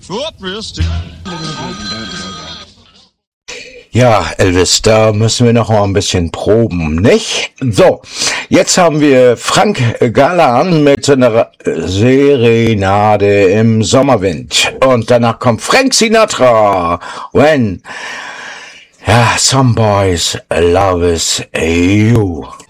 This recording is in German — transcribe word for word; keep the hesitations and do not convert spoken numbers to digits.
Ja, Elvis, da müssen wir noch mal ein bisschen proben, nicht? So, jetzt haben wir Frank Galan mit seiner Serenade im Sommerwind. Und danach kommt Frank Sinatra. When, ja, some boys love is you.